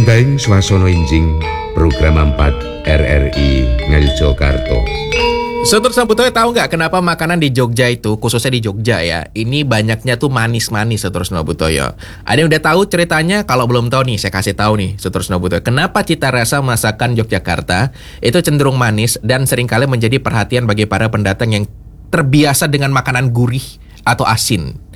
Gentaing swasana enjing program 4 RRI Ngayogyakarta. Saudara Sambutoyo, tahu nggak kenapa makanan di Jogja itu, khususnya di Jogja ya, ini banyaknya tuh manis-manis, Saudara Sambutoyo. Ada yang udah tahu ceritanya? Kalau belum tahu nih, saya kasih tahu nih, Saudara Sambutoyo. Kenapa cita rasa masakan Yogyakarta itu cenderung manis dan seringkali menjadi perhatian bagi para pendatang yang terbiasa dengan makanan gurih atau asin.